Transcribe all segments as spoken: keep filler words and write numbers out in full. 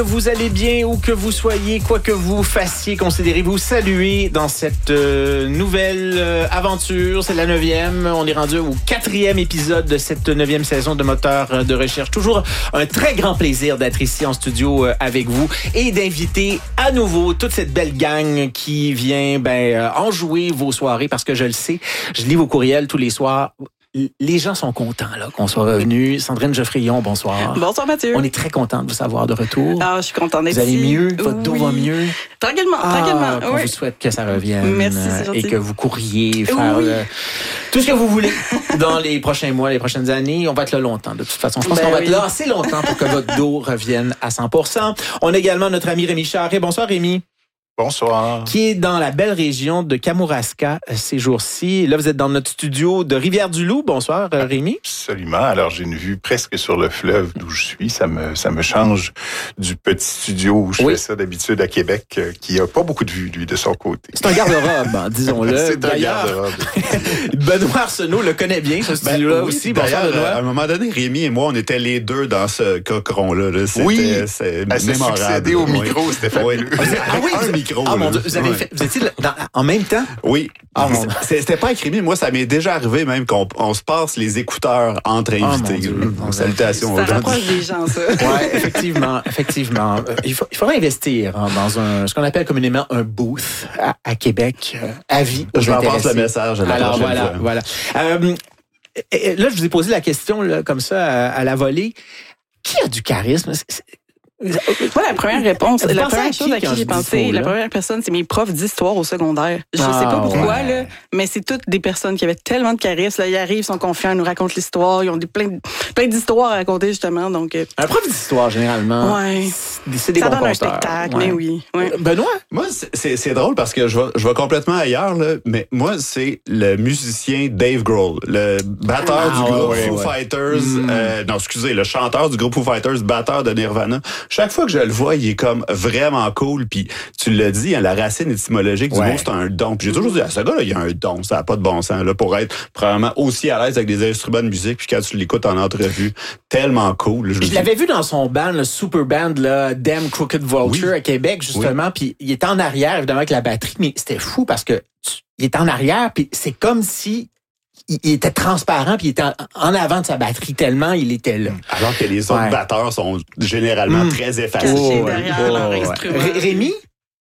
Vous allez bien, où que vous soyez, quoi que vous fassiez, considérez-vous saluer dans cette euh, nouvelle euh, aventure. C'est la neuvième. On est rendu au quatrième épisode de cette neuvième saison de Moteur de recherche. Toujours un très grand plaisir d'être ici en studio euh, avec vous et d'inviter à nouveau toute cette belle gang qui vient ben, euh, enjouer vos soirées parce que je le sais, je lis vos courriels tous les soirs. Les gens sont contents là qu'on soit revenus. Sandrine Geoffrion, bonsoir. Bonsoir Mathieu. On est très contents de vous savoir de retour. Ah, je suis contente d'être Vous allez ici. mieux? Votre dos oui. va mieux? Tranquillement, ah, tranquillement. On oui. vous souhaite que ça revienne. Merci, c'est gentil. Et que vous courriez faire oui. le, tout ce que vous voulez dans les prochains mois, les prochaines années. On va être là longtemps, de toute façon. Je pense ben qu'on va oui. être là assez longtemps pour que votre dos revienne à cent pour cent. On a également notre ami Rémi Charret. Bonsoir Rémi. Bonsoir. Qui est dans la belle région de Kamouraska ces jours-ci. Là, vous êtes dans notre studio de Rivière-du-Loup. Bonsoir, Rémi. Absolument. Alors, j'ai une vue presque sur le fleuve d'où je suis. Ça me, ça me change du petit studio où je oui. fais ça d'habitude à Québec, euh, qui a pas beaucoup de vue, lui, de son côté. C'est un garde-robe, hein, disons-le. C'est un D'ailleurs, garde-robe. Benoît Arsenault le connaît bien, ce studio-là ben, oui, aussi. Bonsoir, d'ailleurs, Benoît. à un moment donné, Rémi et moi, on était les deux dans ce cochon-là. Là. C'était, Oui, c'est à se mémorable. succéder au oui. micro, c'était fabuleux. Oui. Ah oui, un vous- micro. Ah là. mon Dieu, vous avez Ouais. fait, vous étiez dans- en même temps? Oui. Ah, mon- C'est- C'était pas avec Rémi. Moi, ça m'est déjà arrivé même qu'on on se passe les écouteurs entre mon invités. Dieu. là. Donc, salutations aux Ça gens. rapproche des gens, ça. Ouais, effectivement, effectivement. Euh, Il, faut, il faudrait investir hein, dans un, ce qu'on appelle communément un booth à, à Québec, euh, à vie. aux Je leur passe intéressés. le message à la Alors prochaine voilà, fois. voilà. Euh, et- et là, je vous ai posé la question là, comme ça à, à la volée. Qui a du charisme? C'est- c'est- Moi, la première réponse, Vous la pensez à première qui chose à quand qui je j'ai dis pensé, faux, la là? première personne, c'est mes profs d'histoire au secondaire. Je Ah, sais pas pourquoi, ouais. là, mais c'est toutes des personnes qui avaient tellement de charisme. Là, ils arrivent, sont confiants, ils nous racontent l'histoire. Ils ont des, plein, de- plein d'histoires à raconter, justement. Donc, euh, Un prof d'histoire, généralement. ouais. C'est, c'est des Ça bons donne un consteurs. spectacle, Ouais. mais oui. Ouais. Euh, Benoît? Moi, c'est- c'est c'est drôle parce que je vais, je vais complètement ailleurs, là, mais moi, c'est le musicien Dave Grohl, le batteur Ah, du groupe ouais, Foo ouais. Fighters, Mm. euh, non, excusez, le chanteur du groupe Foo Fighters, batteur de Nirvana. Chaque fois que je le vois, il est comme vraiment cool, puis tu l'as dit, hein, la racine étymologique Ouais. du mot, c'est un don. Puis j'ai toujours dit, à ce gars-là, il a un don, ça n'a pas de bon sens, là, pour être probablement aussi à l'aise avec des instruments de musique, puis quand tu l'écoutes en entrevue, tellement cool. Je, me Je dis, l'avais vu dans son band, le super band, là, Damn Crooked Vulture Oui. à Québec, justement. Puis il était en arrière, évidemment, avec la batterie, mais c'était fou parce que tu- il était en arrière, puis c'est comme si il, il était transparent, puis il était en, en avant de sa batterie tellement il était là. alors que les autres Ouais. batteurs sont généralement Mm. très effacés. Cachés Oh, derrière ouais, leur ouais. instrument. Ré- Rémi?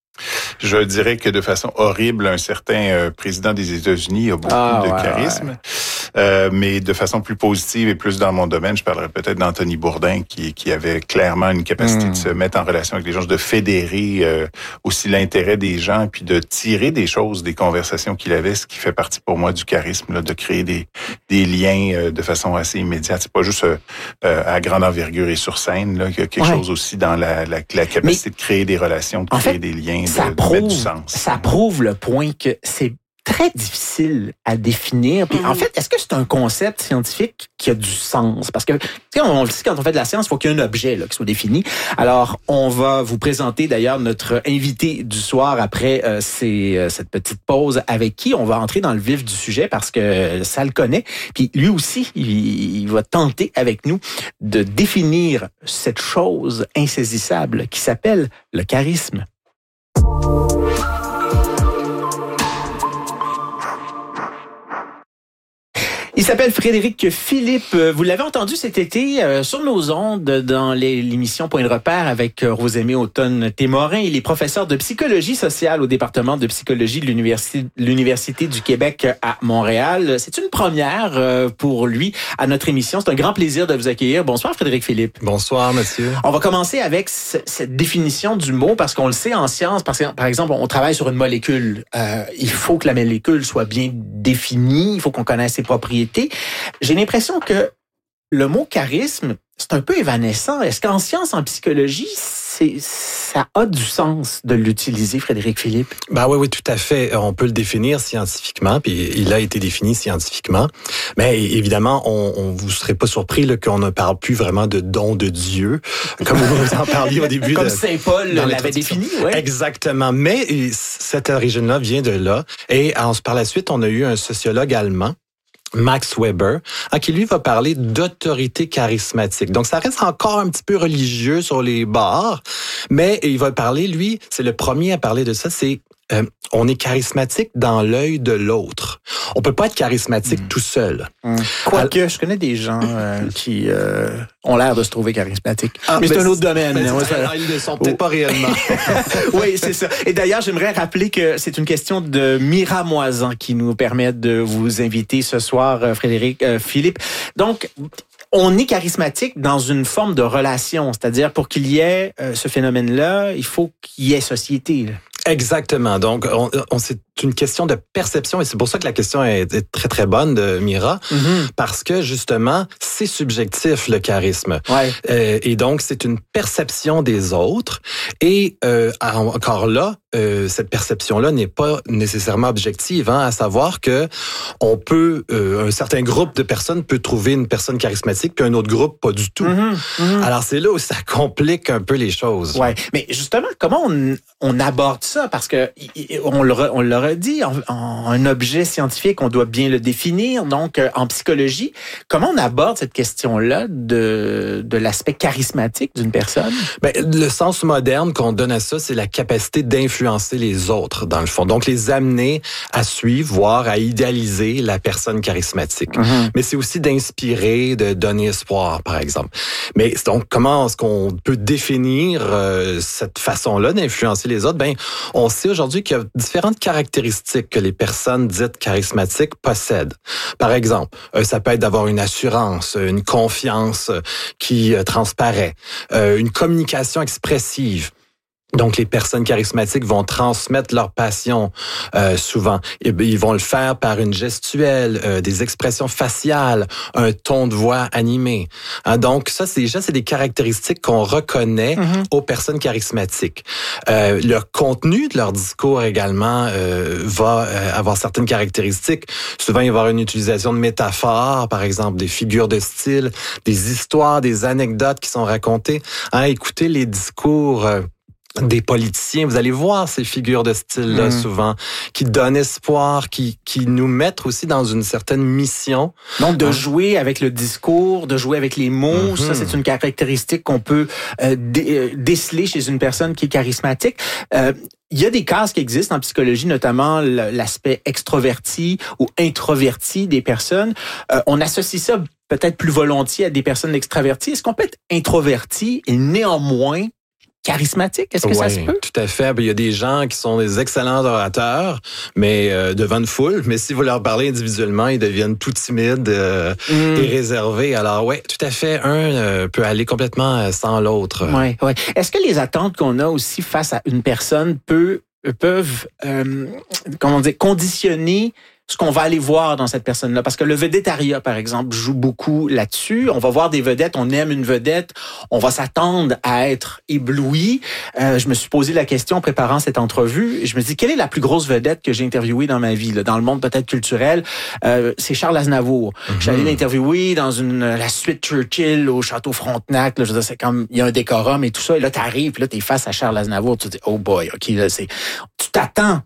Je dirais que de façon horrible, un certain euh, président des États-Unis a beaucoup Ah, de ouais, charisme. Euh, mais de façon plus positive et plus dans mon domaine, je parlerais peut-être d'Anthony Bourdain qui, qui avait clairement une capacité Mm. de se mettre en relation avec les gens, de fédérer euh, aussi l'intérêt des gens, puis de tirer des choses des conversations qu'il avait, ce qui fait partie pour moi du charisme, là, de créer des, des liens euh, de façon assez immédiate. C'est pas juste euh, euh, à grande envergure et sur scène, là, il y a quelque Ouais. chose aussi dans la, la, la capacité de créer des relations, de en créer fait, des liens, de, Ça de mettre prouve, du sens. ça prouve le point que c'est très difficile à définir. Puis, Mhm. en fait, est-ce que c'est un concept scientifique qui a du sens? Parce que, tu sais, on le sait, quand on fait de la science, il faut qu'il y ait un objet là, qui soit défini. Alors, on va vous présenter d'ailleurs notre invité du soir après euh, ces, euh, cette petite pause avec qui on va entrer dans le vif du sujet parce que ça le connaît. Puis lui aussi, il, il va tenter avec nous de définir cette chose insaisissable qui s'appelle le charisme. Il s'appelle Frédéric Philippe. Vous l'avez entendu cet été euh, sur nos ondes dans les- l'émission Point de repère avec euh, Rosemée Automne-Témorin. Il est professeur de psychologie sociale au département de psychologie de l'Université, l'Université du Québec à Montréal. C'est une première euh, pour lui à notre émission. C'est un grand plaisir de vous accueillir. Bonsoir Frédéric Philippe. Bonsoir, Mathieu. On va commencer avec ce- cette définition du mot parce qu'on le sait en science. Parce que, par exemple, on travaille sur une molécule. Euh, il faut que la molécule soit bien définie. Il faut qu'on connaisse ses propriétés. J'ai l'impression que le mot charisme, c'est un peu évanescent. Est-ce qu'en science, en psychologie, c'est, ça a du sens de l'utiliser, Frédéric Philippe? Ben oui, oui, tout à fait. On peut le définir scientifiquement, puis il a été défini scientifiquement. Mais évidemment, on, on vous serez pas surpris là, qu'on ne parle plus vraiment de don de Dieu, comme vous en parliez au début. Comme de, Saint Paul dans l'avait l'introduction. défini, ouais. Exactement. Mais cette origine-là vient de là. Et en, par la suite, on a eu un sociologue allemand, Max Weber, hein, qui lui va parler d'autorité charismatique. Donc, ça reste encore un petit peu religieux sur les bords, mais il va parler, lui, c'est le premier à parler de ça, c'est euh, on est charismatique dans l'œil de l'autre. On peut pas être charismatique mmh. tout seul. Mmh. Quoique, je connais des gens euh, qui euh, ont l'air de se trouver charismatiques. Ah, mais, mais c'est un autre domaine. Ben, ouais, ça... Ils ne sont peut-être oh. pas réellement. Oui, c'est ça. Et d'ailleurs, j'aimerais rappeler que c'est une question de Mira Moisan qui nous permet de vous inviter ce soir, Frédéric, euh, Philippe. Donc, on est charismatique dans une forme de relation, c'est-à-dire pour qu'il y ait euh, ce phénomène-là, il faut qu'il y ait société. Là. Exactement. Donc, on, on, c'est une question de perception et c'est pour ça que la question est, est très, très bonne de Mira, mm-hmm. parce que, justement, c'est subjectif, le charisme. Ouais. Euh, et donc, c'est une perception des autres. Et euh, encore là, euh, cette perception-là n'est pas nécessairement objective, hein, à savoir que on peut, euh, un certain groupe de personnes peut trouver une personne charismatique, puis un autre groupe, pas du tout. Mm-hmm. Mm-hmm. Alors, c'est là où ça complique un peu les choses. Ouais. Mais justement, comment on, on aborde ça? Parce que on le, on l'aurait dit, en, en, un objet scientifique, on doit bien le définir. Donc, euh, en psychologie, comment on aborde cette question-là de, de l'aspect charismatique d'une personne? Ben, le sens moderne qu'on donne à ça, c'est la capacité d'influencer les autres, dans le fond. Donc, les amener à suivre, voire à idéaliser la personne charismatique. Mm-hmm. Mais c'est aussi d'inspirer, de donner espoir, par exemple. Mais donc, comment est-ce qu'on peut définir euh, cette façon-là d'influencer les autres? Ben, on sait aujourd'hui qu'il y a différentes caractéristiques que les personnes dites charismatiques possèdent. Par exemple, ça peut être d'avoir une assurance, une confiance qui transparaît, une communication expressive. Donc, les personnes charismatiques vont transmettre leur passion euh, souvent. Ils vont le faire par une gestuelle, euh, des expressions faciales, un ton de voix animé. Hein, donc, ça, c'est déjà c'est des caractéristiques qu'on reconnaît mm-hmm. aux personnes charismatiques. Euh, le contenu de leur discours également euh, va euh, avoir certaines caractéristiques. Souvent, il va y avoir une utilisation de métaphores, par exemple, des figures de style, des histoires, des anecdotes qui sont racontées. Hein, écoutez les discours... Euh, des politiciens, vous allez voir ces figures de style-là mmh. souvent, qui donnent espoir, qui, qui nous mettent aussi dans une certaine mission. Donc, de hein? jouer avec le discours, de jouer avec les mots, mmh. ça, c'est une caractéristique qu'on peut euh, dé- euh, déceler chez une personne qui est charismatique. Euh, Il y a des cases qui existent en psychologie, notamment l'aspect extroverti ou introverti des personnes. Euh, on associe ça peut-être plus volontiers à des personnes extraverties. Est-ce qu'on peut être introverti et néanmoins charismatique? Est-ce que ouais, ça se peut? Tout à fait. Il y a des gens qui sont des excellents orateurs, mais euh, devant une foule. Mais si vous leur parlez individuellement, ils deviennent tout timides euh, mm. et réservés. Alors ouais, tout à fait. Un euh, peut aller complètement sans l'autre. Ouais, ouais. Est-ce que les attentes qu'on a aussi face à une personne peut, peuvent, euh, comment dire, conditionner ce qu'on va aller voir dans cette personne-là. Parce que le vedettariat, par exemple, joue beaucoup là-dessus. On va voir des vedettes, on aime une vedette, on va s'attendre à être ébloui. Euh, je me suis posé la question en préparant cette entrevue. Je me dis, quelle est la plus grosse vedette que j'ai interviewée dans ma vie, là, dans le monde peut-être culturel? Euh, c'est Charles Aznavour. Mm-hmm. J'allais l'interviewer dans une la suite Churchill au Château Frontenac. Là, je veux dire, c'est comme, il y a un décorum et tout ça. Et là, t'arrives, puis là, t'es face à Charles Aznavour. Tu te dis, oh boy, OK, là, c'est... Tu t'attends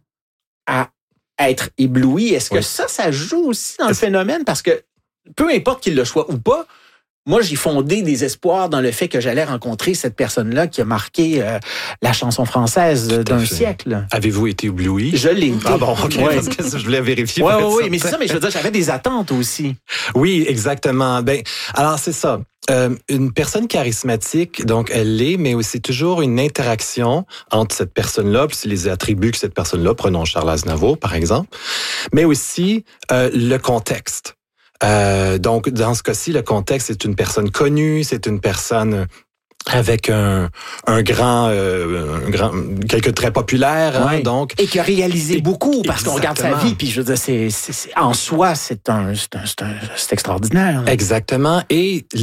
à être ébloui. Est-ce que oui. ça, ça joue aussi dans le phénomène? Parce que peu importe qu'il le soit ou pas, moi, j'ai fondé des espoirs dans le fait que j'allais rencontrer cette personne-là qui a marqué euh, la chanson française d'un siècle. Avez-vous été ébloui? Je l'ai été. Ah bon, OK, ouais. Parce que je voulais vérifier. Oui, oui, oui, mais c'est ça, mais je veux dire, j'avais des attentes aussi. Oui, exactement. Ben, alors, c'est ça. Euh, une personne charismatique, donc elle l'est, mais c'est toujours une interaction entre cette personne-là, puis les attributs que cette personne-là, prenons Charles Aznavour, par exemple, mais aussi euh, le contexte. Euh, donc, dans ce cas-ci, le contexte, c'est une personne connue, c'est une personne avec un, un grand, euh, un grand, quelqu'un de très populaire, hein, ouais. donc et qui a réalisé et, beaucoup parce exactement. Qu'on regarde sa vie, puis je veux dire, c'est, c'est, c'est en soi, c'est un, c'est un, c'est un, c'est extraordinaire. Là. Exactement, et